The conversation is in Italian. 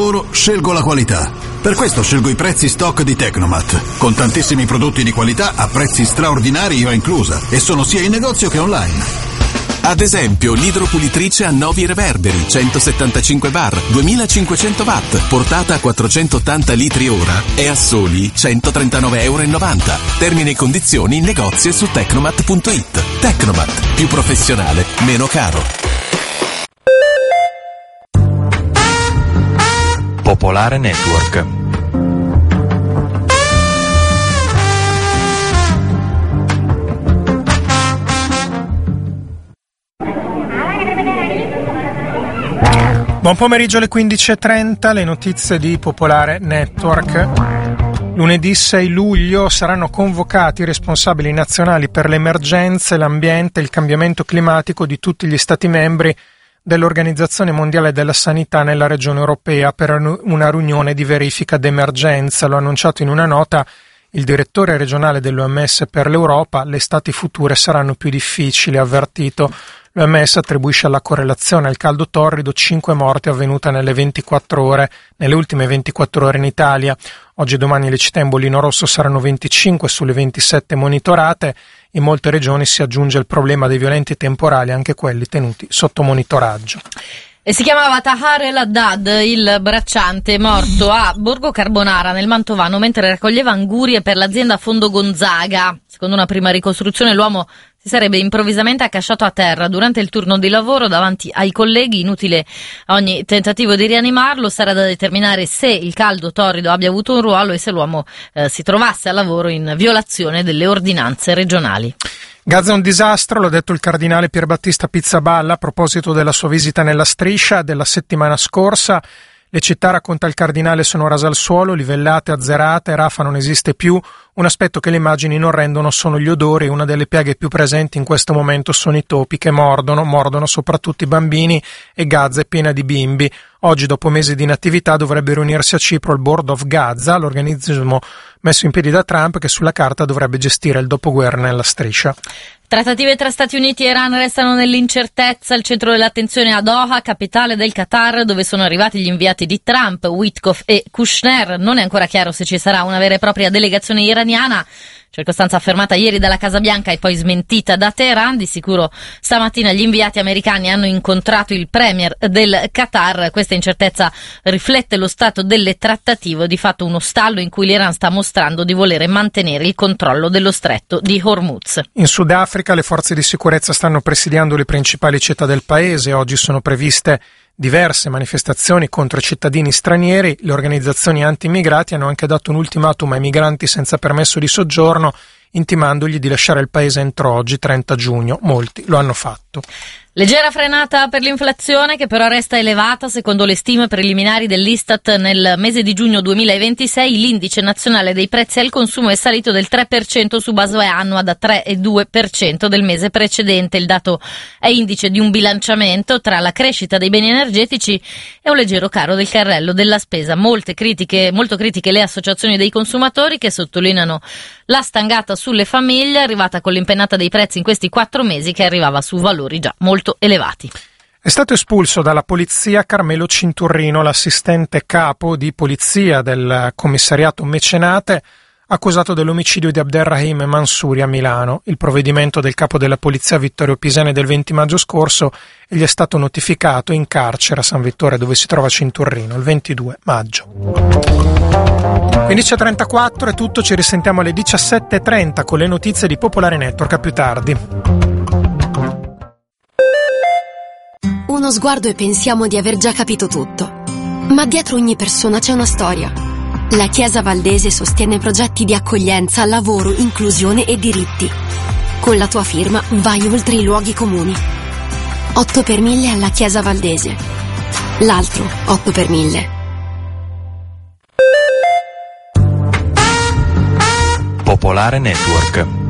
Scelgo la qualità. Per questo scelgo i prezzi stock di Tecnomat, con tantissimi prodotti di qualità a prezzi straordinari IVA inclusa, e sono sia in negozio che online. Ad esempio, l'idropulitrice a Novi Reverberi 175 bar, 2500 watt, portata a 480 litri ora, è a soli €139,90. Termini e condizioni in negozio e su tecnomat.it. Tecnomat, più professionale, meno caro. Popolare Network. Buon pomeriggio alle 15:30, le notizie di Popolare Network. Lunedì 6 luglio saranno convocati i responsabili nazionali per le emergenze, l'ambiente e il cambiamento climatico di tutti gli Stati membri dell'Organizzazione Mondiale della Sanità nella regione europea per una riunione di verifica d'emergenza. Lo ha annunciato in una nota il direttore regionale dell'OMS per l'Europa. Le estati future saranno più difficili, ha avvertito. L'OMS attribuisce alla correlazione al caldo torrido 5 morti avvenute nelle ultime 24 ore in Italia. Oggi e domani le città in bollino rosso saranno 25 sulle 27 monitorate. In molte regioni si aggiunge il problema dei violenti temporali, anche quelli tenuti sotto monitoraggio. E si chiamava Tahar El Haddad, il bracciante, morto a Borgo Carbonara nel Mantovano mentre raccoglieva angurie per l'azienda Fondo Gonzaga. Secondo una prima ricostruzione l'uomo si sarebbe improvvisamente accasciato a terra durante il turno di lavoro davanti ai colleghi. Inutile ogni tentativo di rianimarlo, sarà da determinare se il caldo torrido abbia avuto un ruolo e se l'uomo si trovasse a lavoro in violazione delle ordinanze regionali. Gaza è un disastro, l'ha detto il cardinale Pierbattista Pizzaballa a proposito della sua visita nella striscia della settimana scorsa. Le città, racconta il cardinale, sono rase al suolo, livellate, azzerate, Rafah non esiste più. Un aspetto che le immagini non rendono sono gli odori. Una delle piaghe più presenti in questo momento sono i topi che mordono soprattutto i bambini, e Gaza è piena di bimbi. Oggi, dopo mesi di inattività, dovrebbe riunirsi a Cipro il Board of Gaza, l'organismo messo in piedi da Trump, che sulla carta dovrebbe gestire il dopoguerra nella striscia. Trattative tra Stati Uniti e Iran restano nell'incertezza. Il centro dell'attenzione a Doha, capitale del Qatar, dove sono arrivati gli inviati di Trump, Witkoff e Kushner. Non è ancora chiaro se ci sarà una vera e propria delegazione iraniana, circostanza affermata ieri dalla Casa Bianca e poi smentita da Teheran. Di sicuro stamattina gli inviati americani hanno incontrato il premier del Qatar. Questa incertezza riflette lo stato delle trattative, di fatto uno stallo in cui l'Iran sta mostrando di volere mantenere il controllo dello stretto di Hormuz. In Sudafrica le forze di sicurezza stanno presidiando le principali città del paese. Oggi sono previste diverse manifestazioni contro i cittadini stranieri. Le organizzazioni anti-immigrati hanno anche dato un ultimatum ai migranti senza permesso di soggiorno, intimandogli di lasciare il paese entro oggi, 30 giugno. Molti lo hanno fatto. Leggera frenata per l'inflazione, che però resta elevata. Secondo le stime preliminari dell'Istat, nel mese di giugno 2026 l'indice nazionale dei prezzi al consumo è salito del 3% su base annua, da 3,2% del mese precedente. Il dato è indice di un bilanciamento tra la crescita dei beni energetici e un leggero caro del carrello della spesa. Molto critiche le associazioni dei consumatori, che sottolineano la stangata sulle famiglie, arrivata con l'impennata dei prezzi in questi 4 mesi, che arrivava su valori già molto elevati. È stato espulso dalla polizia Carmelo Cinturrino, l'assistente capo di polizia del commissariato Mecenate, accusato dell'omicidio di Abderrahim Mansouri a Milano. Il provvedimento del capo della polizia Vittorio Pisani del 20 maggio scorso gli è stato notificato in carcere a San Vittore, dove si trova Cinturrino, il 22 maggio. 15:34 è tutto, ci risentiamo alle 17:30 con le notizie di Popolare Network. A più tardi. Uno sguardo e pensiamo di aver già capito tutto. Ma dietro ogni persona c'è una storia. La Chiesa Valdese sostiene progetti di accoglienza, lavoro, inclusione e diritti. Con la tua firma vai oltre i luoghi comuni. 8 per 1000 alla Chiesa Valdese. L'altro 8 per 1000. Popolare Network.